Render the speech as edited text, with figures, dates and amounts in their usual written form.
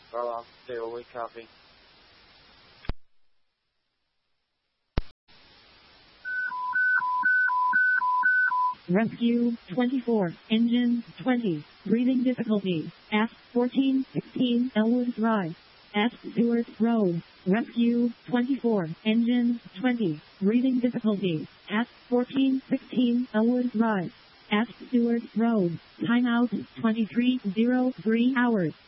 Daily copy. Rescue 24, engine 20, breathing difficulties, F 1416 Elwood Drive, S Stewart Road. Rescue 24, engine 20, breathing difficulties, F 1416 Elwood Drive, S Stewart Road. Timeout 23:03 hours.